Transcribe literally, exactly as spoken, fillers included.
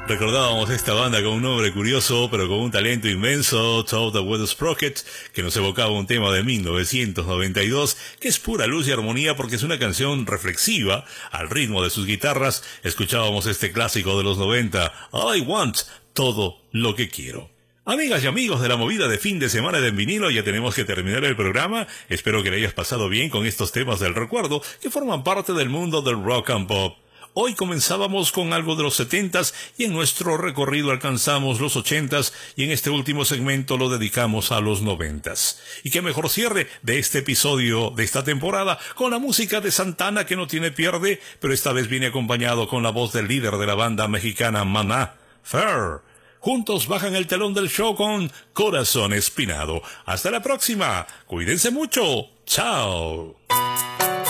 Recordábamos esta banda con un nombre curioso, pero con un talento inmenso, Toad the Wet Sprocket, que nos evocaba un tema de mil novecientos noventa y dos, que es pura luz y armonía porque es una canción reflexiva. Al ritmo de sus guitarras, escuchábamos este clásico de los noventa, All I Want, todo lo que quiero. Amigas y amigos de la movida de fin de semana de En Vinilo, ya tenemos que terminar el programa. Espero que le hayas pasado bien con estos temas del recuerdo que forman parte del mundo del rock and pop. Hoy comenzábamos con algo de los setentas y en nuestro recorrido alcanzamos los ochentas y en este último segmento lo dedicamos a los noventas. Y qué mejor cierre de este episodio de esta temporada con la música de Santana, que no tiene pierde, pero esta vez viene acompañado con la voz del líder de la banda mexicana Maná, Fer. Juntos bajan el telón del show con Corazón Espinado. Hasta la próxima. Cuídense mucho. Chao.